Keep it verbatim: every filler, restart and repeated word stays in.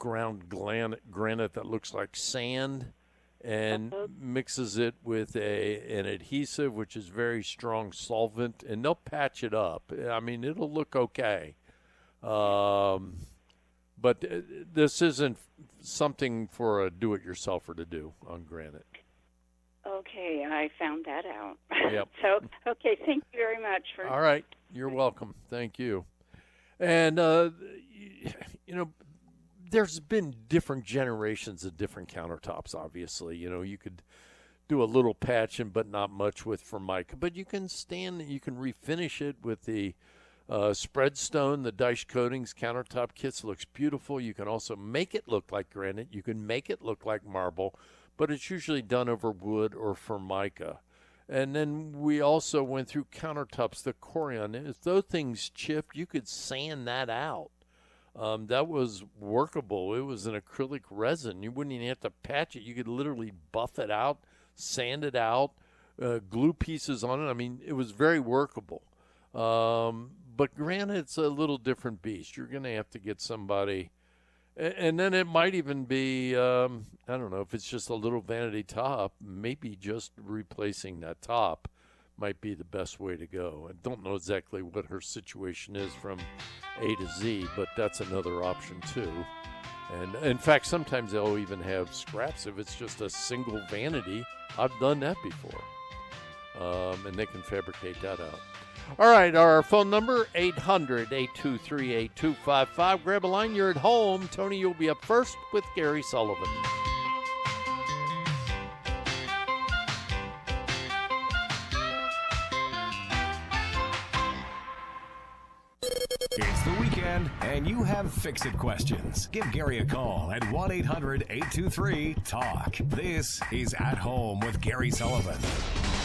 ground granite, granite that looks like sand, and Uh-huh. mixes it with a an adhesive, which is very strong solvent, and they'll patch it up. I mean, it'll look okay. Um, but uh, this isn't something for a do-it-yourselfer to do on granite. Okay, I found that out. Yep. So, okay, thank you very much for. All right, you're welcome. Thank you. And uh, you know, there's been different generations of different countertops. Obviously, you know, you could do a little patching, but not much with Formica. But you can stand, you can refinish it with the uh, spread stone, the Dyche Coatings countertop kits. Looks beautiful. You can also make it look like granite. You can make it look like marble, but it's usually done over wood or Formica. And then we also went through countertops, the Corian. If those things chipped, you could sand that out. Um, that was workable. It was an acrylic resin. You wouldn't even have to patch it. You could literally buff it out, sand it out, uh, glue pieces on it. I mean, it was very workable. Um, but granite's a little different beast. You're going to have to get somebody. And then it might even be, um, I don't know, if it's just a little vanity top, maybe just replacing that top might be the best way to go. I don't know exactly what her situation is from A to Z, but that's another option too. And in fact, sometimes they'll even have scraps if it's just a single vanity. I've done that before. Um, and they can fabricate that out. All right, our phone number, eight hundred, eight two three, eight two five five. Grab a line. You're at home. Tony, you'll be up first with Gary Sullivan. It's the weekend, and you have fix-it questions. Give Gary a call at one eight hundred, eight two three, talk. This is At Home with Gary Sullivan.